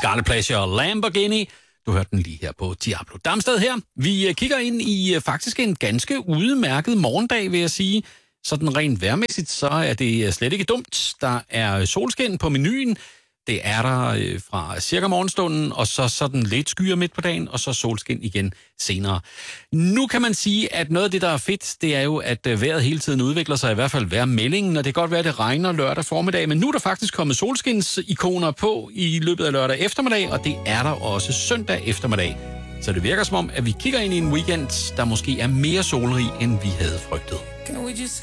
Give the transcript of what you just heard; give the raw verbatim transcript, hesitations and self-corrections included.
Scarlet Pleasure Lamborghini. Du hørte den lige her på Diablo. Damsted her. Vi kigger ind i faktisk en ganske udmærket morgendag, vil jeg sige. Sådan rent vejrmæssigt, så er det slet ikke dumt. Der er solskin på menuen. Det er der fra cirka morgenstunden, og så sådan lidt skyer midt på dagen, og så solskin igen senere. Nu kan man sige, at noget af det, der er fedt, det er jo, at vejret hele tiden udvikler sig, i hvert fald vejrmeldingen, og det kan godt være, at det regner lørdag formiddag, men nu er der faktisk kommet solskinsikoner på i løbet af lørdag eftermiddag, og det er der også søndag eftermiddag. Så det virker som om, at vi kigger ind i en weekend, der måske er mere solrig, end vi havde frygtet.